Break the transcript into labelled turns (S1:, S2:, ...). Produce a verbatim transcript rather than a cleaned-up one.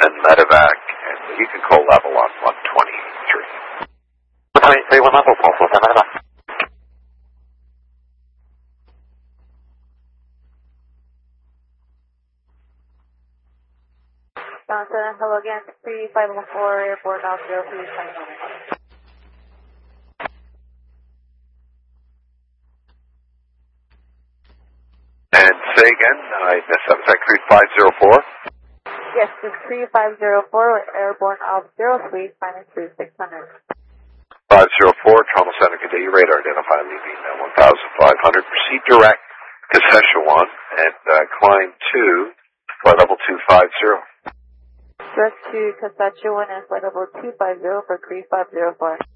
S1: and medevac, and you can call level on one twenty-three.
S2: one twenty-three, one level, four four seven, medevac.
S3: Johnson, hello again, three five one four, airport now zero three seven nine.
S1: And say again, I missed that. Was that three five zero four?
S3: Yes, it's three five zero four, airborne of zero three, finance three six hundred.
S1: five zero four, Toronto Center, Cadillo, radar identify leaving uh, one thousand five hundred. Proceed direct to Szechuan and uh, climb to flight level two five zero.
S3: Direct to Saskatchewan and flight level two five zero for three five zero four.